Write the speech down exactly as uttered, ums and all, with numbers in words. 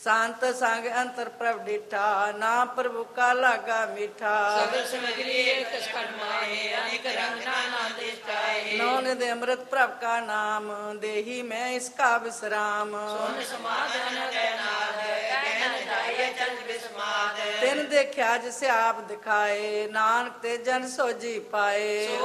ਸੰਤ ਸੰਗ ਅੰਤਰ ਪ੍ਰਭ ਡਿਠਾ, ਨਾ ਪ੍ਰਭੂ ਕਾ ਲਾਗਾ ਮਿਠਾ। ਸਗਲ ਸਮਗਰੀ ਏਕ ਸਕਲ ਮਾਹੇ, ਅਨੇਕ ਰੰਗ ਨਾਨਾ ਦੇਸਾਏ। ਨੌ ਨਿਧ ਅੰਮ੍ਰਿਤ ਪ੍ਰਭ ਕਾ ਨਾਮ, ਦੇਹੀ ਮੈਂ ਇਸਕਾ ਵਿਸਰਾਮ। ਸੋਨ ਸਮਾਧਨ ਗੈ ਨਾਦ, ਕਹਿਨ ਜਾਏ ਚਲ ਬਿਸਮਾਦ। ਤਿਨ ਦੇਖਿਆ ਜਿਸ ਆਪ ਦਿਖਾਏ, ਨਾਨਕ ਤੇ ਜਨ ਸੋਜੀ ਪਾਏ।